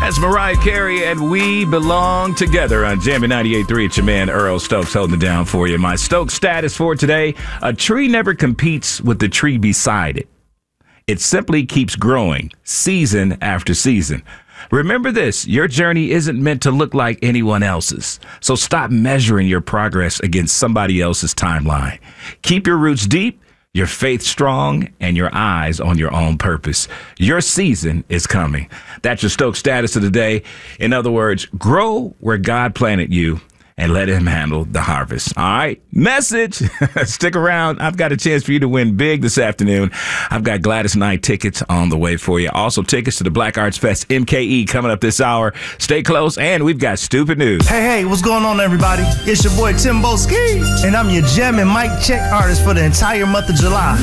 That's Mariah Carey, and we belong together on Jammin' 98.3. It's your man, Earl Stokes, holding it down for you. My Stokes status for today: a tree never competes with the tree beside it. It simply keeps growing season after season. Remember this: your journey isn't meant to look like anyone else's. So stop measuring your progress against somebody else's timeline. Keep your roots deep, your faith strong, and your eyes on your own purpose. Your season is coming. That's your Stokes status of the day. In other words, grow where God planted you and let him handle the harvest. All right? Message. Stick around. I've got a chance for you to win big this afternoon. I've got Gladys Knight tickets on the way for you. Also, tickets to the Black Arts Fest MKE coming up this hour. Stay close, and we've got stupid news. Hey, what's going on, everybody? It's your boy Timbo Ski, and I'm your Gem and Mic Check artist for the entire month of July.